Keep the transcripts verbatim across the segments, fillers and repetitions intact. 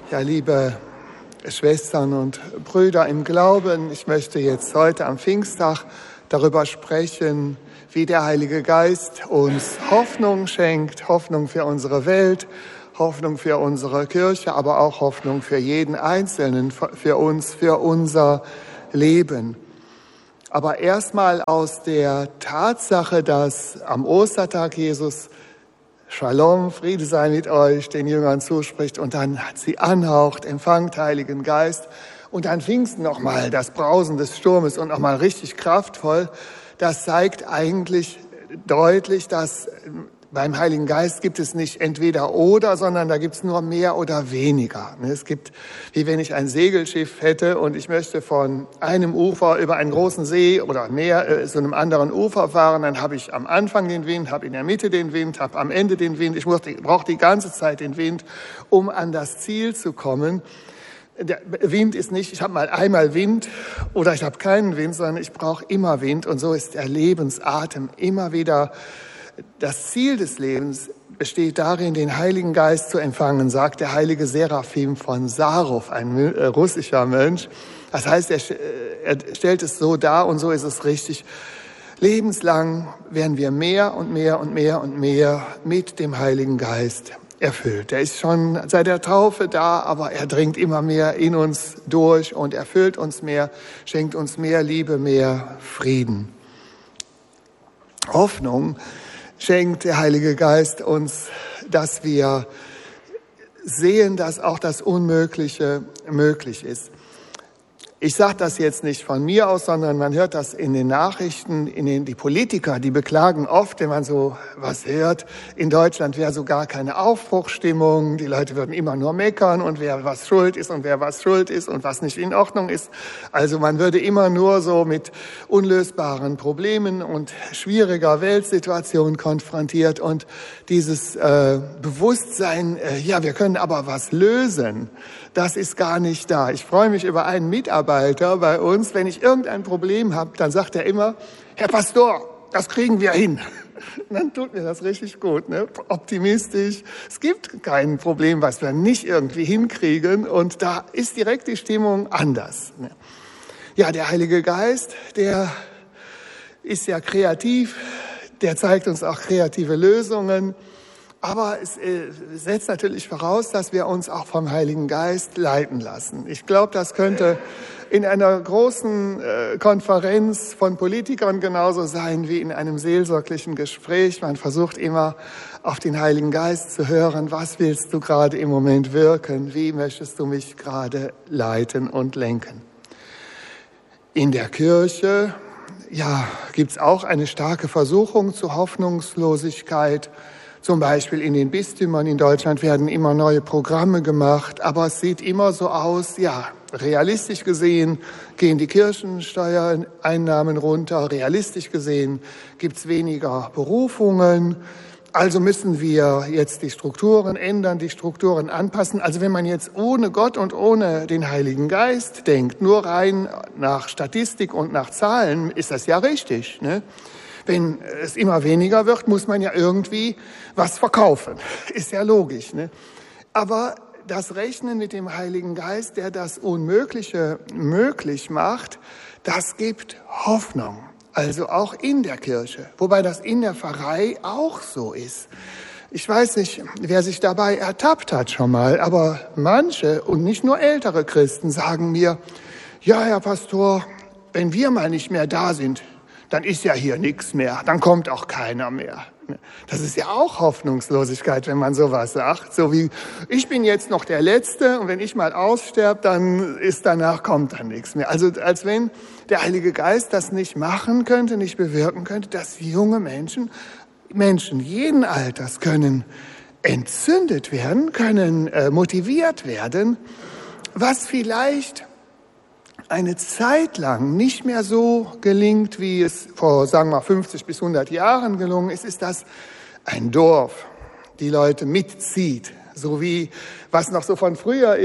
Ja, liebe Schwestern und Brüder im Glauben, ich möchte jetzt heute am Pfingsttag darüber sprechen, wie der Heilige Geist uns Hoffnung schenkt, Hoffnung für unsere Welt, Hoffnung für unsere Kirche, aber auch Hoffnung für jeden Einzelnen, für uns, für unser Leben. Aber erstmal aus der Tatsache, dass am Ostertag Jesus Shalom, Friede sei mit euch, den Jüngern zuspricht und dann sie anhaucht, empfangt Heiligen Geist und dann Pfingsten nochmal das Brausen des Sturmes und nochmal richtig kraftvoll. Das zeigt eigentlich deutlich, dass beim Heiligen Geist gibt es nicht entweder oder, sondern da gibt es nur mehr oder weniger. Es gibt, wie wenn ich ein Segelschiff hätte und ich möchte von einem Ufer über einen großen See oder Meer äh, zu einem anderen Ufer fahren, dann habe ich am Anfang den Wind, habe in der Mitte den Wind, habe am Ende den Wind. Ich brauche die ganze Zeit den Wind, um an das Ziel zu kommen. Der Wind ist nicht, ich habe mal einmal Wind oder ich habe keinen Wind, sondern ich brauche immer Wind. Und so ist der Lebensatem immer wieder. Das Ziel des Lebens besteht darin, den Heiligen Geist zu empfangen, sagt der heilige Seraphim von Sarov, ein russischer Mönch. Das heißt, er, er stellt es so dar und so ist es richtig. Lebenslang werden wir mehr und mehr und mehr und mehr mit dem Heiligen Geist erfüllt. Er ist schon seit der Taufe da, aber er dringt immer mehr in uns durch und erfüllt uns mehr, schenkt uns mehr Liebe, mehr Frieden. Hoffnung schenkt der Heilige Geist uns, dass wir sehen, dass auch das Unmögliche möglich ist. Ich sage das jetzt nicht von mir aus, sondern man hört das in den Nachrichten, in den, die Politiker, die beklagen oft, wenn man so was hört, in Deutschland wäre so gar keine Aufbruchsstimmung, die Leute würden immer nur meckern und wer was schuld ist und wer was schuld ist und was nicht in Ordnung ist. Also man würde immer nur so mit unlösbaren Problemen und schwieriger Weltsituation konfrontiert und dieses äh, Bewusstsein, äh, ja, wir können aber was lösen, das ist gar nicht da. Ich freue mich über einen Mitarbeiter bei uns. Wenn ich irgendein Problem habe, dann sagt er immer, Herr Pastor, das kriegen wir hin. Und dann tut mir das richtig gut, ne? Optimistisch. Es gibt kein Problem, was wir nicht irgendwie hinkriegen. Und da ist direkt die Stimmung anders. Ne? Ja, der Heilige Geist, der ist ja kreativ. Der zeigt uns auch kreative Lösungen. Aber es äh, setzt natürlich voraus, dass wir uns auch vom Heiligen Geist leiten lassen. Ich glaube, das könnte in einer großen äh, Konferenz von Politikern genauso sein wie in einem seelsorglichen Gespräch. Man versucht immer, auf den Heiligen Geist zu hören. Was willst du gerade im Moment wirken? Wie möchtest du mich gerade leiten und lenken? In der Kirche, ja, gibt's auch eine starke Versuchung zur Hoffnungslosigkeit. Zum Beispiel in den Bistümern in Deutschland werden immer neue Programme gemacht, aber es sieht immer so aus, ja, realistisch gesehen gehen die Kirchensteuereinnahmen runter, realistisch gesehen gibt's weniger Berufungen, also müssen wir jetzt die Strukturen ändern, die Strukturen anpassen. Also wenn man jetzt ohne Gott und ohne den Heiligen Geist denkt, nur rein nach Statistik und nach Zahlen, ist das ja richtig, ne? Wenn es immer weniger wird, muss man ja irgendwie was verkaufen. Ist ja logisch, ne? Aber das Rechnen mit dem Heiligen Geist, der das Unmögliche möglich macht, das gibt Hoffnung. Also auch in der Kirche. Wobei das in der Pfarrei auch so ist. Ich weiß nicht, wer sich dabei ertappt hat schon mal, aber manche und nicht nur ältere Christen sagen mir, ja, Herr Pastor, wenn wir mal nicht mehr da sind, dann ist ja hier nichts mehr, dann kommt auch keiner mehr. Das ist ja auch Hoffnungslosigkeit, wenn man sowas sagt. So wie, ich bin jetzt noch der Letzte und wenn ich mal aussterbe, dann ist danach, kommt dann nichts mehr. Also als wenn der Heilige Geist das nicht machen könnte, nicht bewirken könnte, dass junge Menschen, Menschen jeden Alters können entzündet werden, können äh, motiviert werden, was vielleicht eine Zeit lang nicht mehr so gelingt, wie es vor, sagen wir mal, fünfzig bis hundert Jahren gelungen ist, ist das ein Dorf, die Leute mitzieht. So wie, was noch so von früher ist,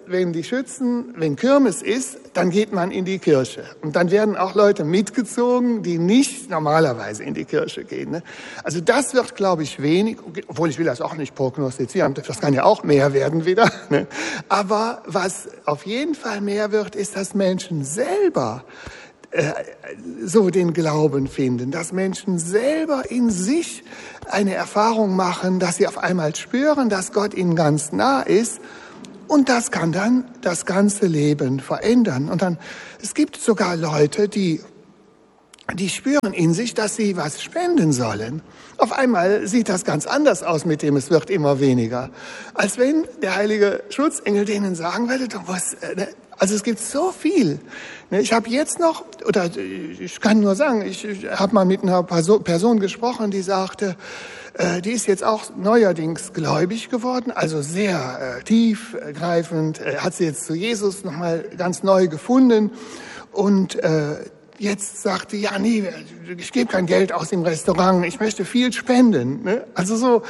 wenn die Schützen, wenn Kirmes ist, dann geht man in die Kirche. Und dann werden auch Leute mitgezogen, die nicht normalerweise in die Kirche gehen. Ne? Also das wird, glaube ich, wenig, obwohl ich will das auch nicht prognostizieren, das kann ja auch mehr werden wieder. Ne? Aber was auf jeden Fall mehr wird, ist, dass Menschen selber äh, so den Glauben finden, dass Menschen selber in sich eine Erfahrung machen, dass sie auf einmal spüren, dass Gott ihnen ganz nah ist. Und das kann dann das ganze Leben verändern. Und dann, es gibt sogar Leute, die, die spüren in sich, dass sie was spenden sollen. Auf einmal sieht das ganz anders aus mit dem, es wird immer weniger. Als wenn der heilige Schutzengel denen sagen würde, was, also es gibt so viel. Ich habe jetzt noch, oder ich kann nur sagen, ich habe mal mit einer Person gesprochen, die sagte, die ist jetzt auch neuerdings gläubig geworden, also sehr äh, tiefgreifend, äh, hat sie jetzt zu Jesus nochmal ganz neu gefunden und äh, jetzt sagt sie, ja nee, ich gebe kein Geld aus im Restaurant, ich möchte viel spenden. Ne? Also so,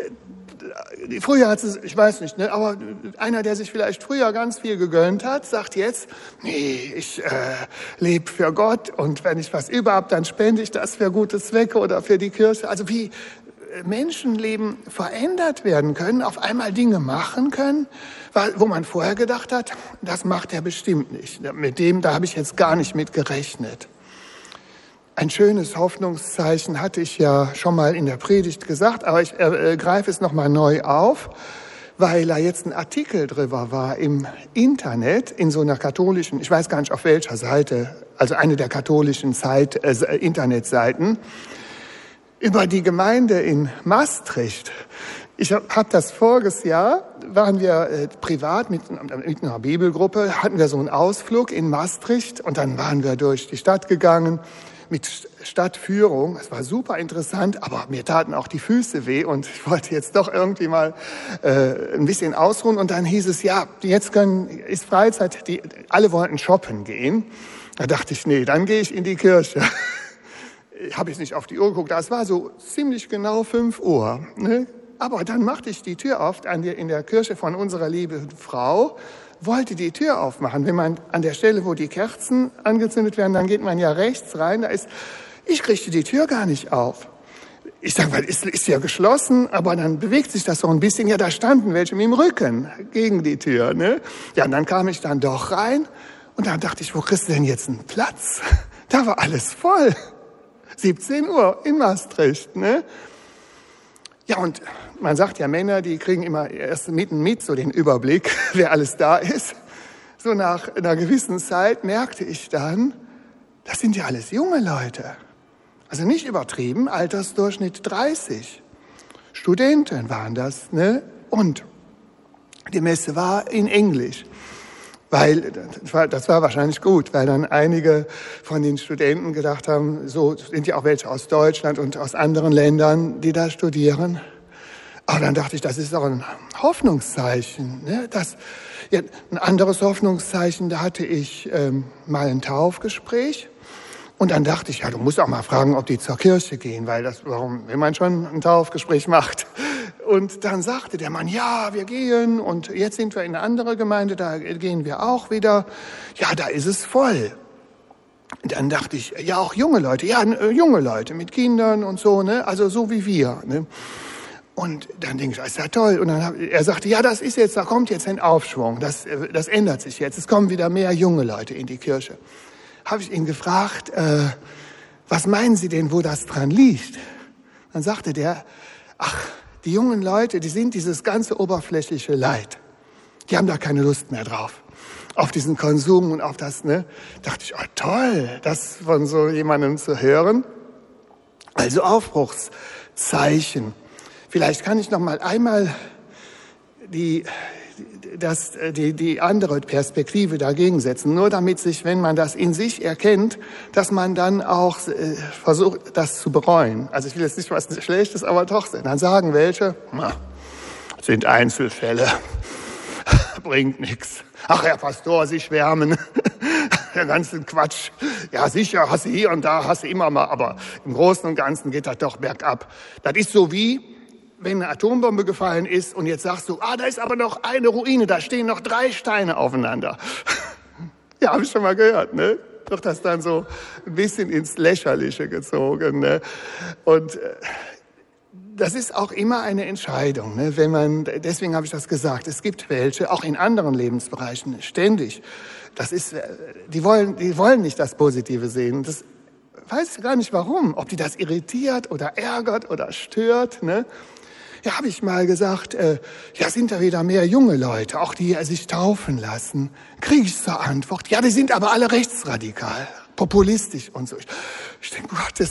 äh, früher hat sie, ich weiß nicht, ne, aber einer, der sich vielleicht früher ganz viel gegönnt hat, sagt jetzt, nee, ich äh, lebe für Gott und wenn ich was über habe, dann spende ich das für gute Zwecke oder für die Kirche. Also wie Menschenleben verändert werden können, auf einmal Dinge machen können, wo man vorher gedacht hat, das macht er bestimmt nicht. Mit dem, da habe ich jetzt gar nicht mit gerechnet. Ein schönes Hoffnungszeichen hatte ich ja schon mal in der Predigt gesagt, aber ich äh, greife es nochmal neu auf, weil da jetzt ein Artikel drüber war im Internet, in so einer katholischen, ich weiß gar nicht auf welcher Seite, also eine der katholischen Zeit, äh, Internetseiten, über die Gemeinde in Maastricht. Ich habe hab das voriges Jahr, waren wir äh, privat mit, mit einer Bibelgruppe, hatten wir so einen Ausflug in Maastricht und dann waren wir durch die Stadt gegangen mit Stadtführung. Es war super interessant, aber mir taten auch die Füße weh und ich wollte jetzt doch irgendwie mal äh, ein bisschen ausruhen. Und dann hieß es, ja, jetzt können, ist Freizeit, die, alle wollten shoppen gehen. Da dachte ich, nee, dann gehe ich in die Kirche. Habe ich nicht auf die Uhr geguckt, das war so ziemlich genau fünf Uhr. Ne? Aber dann machte ich die Tür auf an der, in der Kirche von unserer lieben Frau, wollte die Tür aufmachen. Wenn man an der Stelle, wo die Kerzen angezündet werden, dann geht man ja rechts rein. Da ist, ich kriegte die Tür gar nicht auf. Ich sage, weil ist, ist ja geschlossen, aber dann bewegt sich das so ein bisschen. Ja, da standen welche mit dem Rücken gegen die Tür. Ne? Ja, und dann kam ich dann doch rein und dann dachte ich, wo kriegst du denn jetzt einen Platz? Da war alles voll. siebzehn Uhr in Maastricht, ne? Ja, und man sagt ja, Männer, die kriegen immer erst mitten mit so den Überblick, wer alles da ist. So nach einer gewissen Zeit merkte ich dann, das sind ja alles junge Leute. Also nicht übertrieben, Altersdurchschnitt dreißig. Studenten waren das, ne? Und die Messe war in Englisch. Weil, das war, das war wahrscheinlich gut, weil dann einige von den Studenten gedacht haben, so sind ja auch welche aus Deutschland und aus anderen Ländern, die da studieren. Aber dann dachte ich, das ist doch ein Hoffnungszeichen. Ne? Das, ja, ein anderes Hoffnungszeichen, da hatte ich ähm, mal ein Taufgespräch. Und dann dachte ich, ja, du musst auch mal fragen, ob die zur Kirche gehen, weil das, warum, wenn man schon ein Taufgespräch macht. Und dann sagte der Mann, ja, wir gehen und jetzt sind wir in eine andere Gemeinde, da gehen wir auch wieder. Ja, da ist es voll. Und dann dachte ich, ja, auch junge Leute, ja, junge Leute mit Kindern und so, ne, also so wie wir, ne. Und dann denke ich, das ist ja toll. Und dann hab, er sagte, ja, das ist jetzt, da kommt jetzt ein Aufschwung, das, das ändert sich jetzt, es kommen wieder mehr junge Leute in die Kirche. Habe ich ihn gefragt, äh, was meinen Sie denn, wo das dran liegt? Dann sagte der, ach, die jungen Leute, die sind dieses ganze oberflächliche Leid. Die haben da keine Lust mehr drauf. Auf diesen Konsum und auf das, ne? Dachte ich, oh toll, das von so jemandem zu hören. Also Aufbruchszeichen. Vielleicht kann ich noch mal einmal die, das, die, die andere Perspektive dagegen setzen. Nur damit sich, wenn man das in sich erkennt, dass man dann auch äh, versucht, das zu bereuen. Also ich will jetzt nicht was Schlechtes, aber doch, dann sagen welche, na, das sind Einzelfälle, bringt nichts. Ach, Herr Pastor, Sie schwärmen. Der ganze Quatsch. Ja, sicher, hast du hier und da, hast du immer mal, aber im Großen und Ganzen geht das doch bergab. Das ist so wie, wenn eine Atombombe gefallen ist und jetzt sagst du, ah, da ist aber noch eine Ruine, da stehen noch drei Steine aufeinander. Ja, habe ich schon mal gehört, ne? Doch das dann so ein bisschen ins Lächerliche gezogen, ne? Und äh, das ist auch immer eine Entscheidung, ne? Wenn man, deswegen habe ich das gesagt, es gibt welche, auch in anderen Lebensbereichen, ständig. Das ist, die wollen, die wollen nicht das Positive sehen. Das weiß ich gar nicht warum, ob die das irritiert oder ärgert oder stört, ne? Ja, habe ich mal gesagt, äh, ja, sind da wieder mehr junge Leute, auch die sich taufen lassen. Kriege ich zur Antwort, ja, die sind aber alle rechtsradikal, populistisch und so. Ich denke, Gott,